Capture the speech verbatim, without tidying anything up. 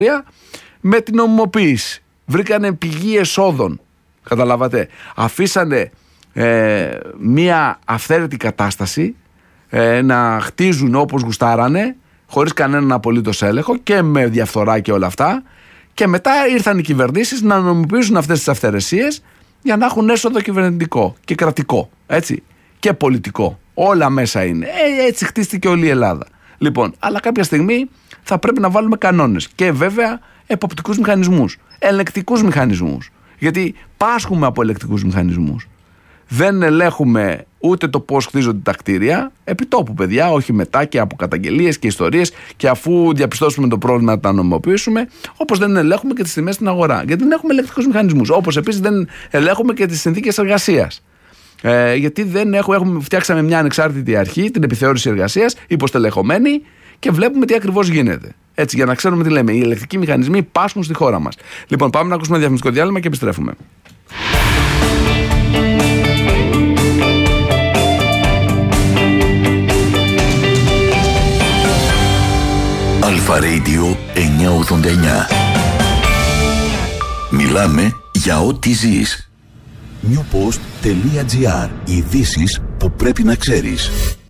με την νομιμοποίηση. Βρήκανε πηγή εσόδων. Καταλάβατε. Αφήσανε ε, μία αυθαίρετη κατάσταση ε, να χτίζουν όπως γουστάρανε, χωρίς κανέναν απολύτως έλεγχο και με διαφθορά και όλα αυτά. Και μετά ήρθαν οι κυβερνήσεις να νομιμοποιήσουν αυτές τις αυθαιρεσίες για να έχουν έσοδο κυβερνητικό και κρατικό. Έτσι. Και πολιτικό. Όλα μέσα είναι. Ε, έτσι χτίστηκε όλη η Ελλάδα. Λοιπόν, αλλά κάποια στιγμή θα πρέπει να βάλουμε κανόνες. Και βέβαια εποπτικούς μηχανισμούς. Ελεκτικούς μηχανισμούς. Γιατί πάσχουμε από ελεκτικούς μηχανισμούς. Δεν ελέγχουμε ούτε το πώς χτίζονται τα κτίρια, επί τόπου, παιδιά, όχι μετά και από καταγγελίες και ιστορίες, και αφού διαπιστώσουμε το πρόβλημα να τα νομιμοποιήσουμε, όπως δεν ελέγχουμε και τις τιμές στην αγορά. Γιατί δεν έχουμε ελεκτικούς μηχανισμούς. Όπως επίσης δεν ελέγχουμε και τις συνθήκες εργασίας. Ε, γιατί δεν έχουμε, έχουμε, φτιάξαμε μια ανεξάρτητη αρχή, την επιθεώρηση εργασίας, υποστελεχωμένη, και βλέπουμε τι ακριβώς γίνεται. Έτσι, για να ξέρουμε τι λέμε. Οι ελεκτικοί μηχανισμοί πάσχουν στη χώρα μας. Λοιπόν, πάμε να ακούσουμε ένα διαφημιστικό διάλειμμα και επιστρέφουμε. Αλφα Radio εννιακόσια ογδόντα εννιά. Μιλάμε για ό,τι ζεις. νιουποστ τελεία τζι άρ. Ειδήσεις που πρέπει να ξέρεις.